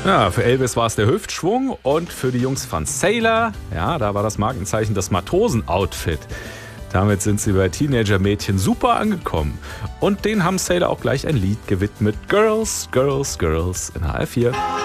Ja, für Elvis war es der Hüftschwung und für die Jungs von Sailor, ja, da war das Markenzeichen das Matrosen-Outfit. Damit sind sie bei Teenager-Mädchen super angekommen. Und denen haben Sailor auch gleich ein Lied gewidmet. Girls, Girls, Girls in HR4.